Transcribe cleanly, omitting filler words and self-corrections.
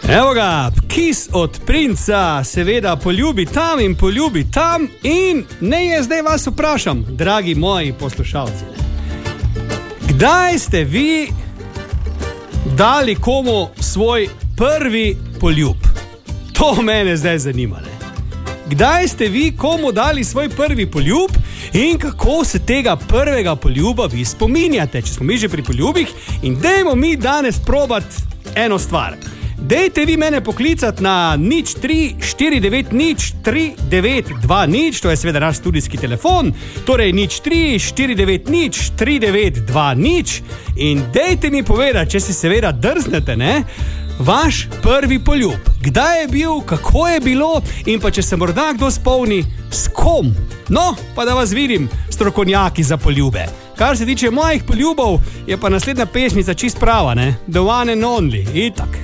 Evo ga, kis od princa, seveda poljubi tam in poljubi tam in ne jaz zdaj vas vprašam, dragi moji poslušalci. Kdaj ste vi dali komu svoj prvi poljub? To mene zdaj zanima. Kdaj ste vi komu dali svoj prvi poljub in kako se tega prvega poljuba vi spominjate? Če smo mi že pri poljubih in dajmo mi danes probati eno stvar. Dejte vi mene poklicati na 03-490-3920, to je seveda naš studijski telefon, torej 03-490-3920 in dejte mi povedati, če si seveda drznete, ne? Vaš prvi poljub. Kdaj je bil, kako je bilo in pa če se morda kdo spomni, s kom? No, pa da vas vidim, strokovnjaki za poljube. Kar se tiče mojih poljubov, je pa naslednja pesmica čist prava, ne? The one and only, itak.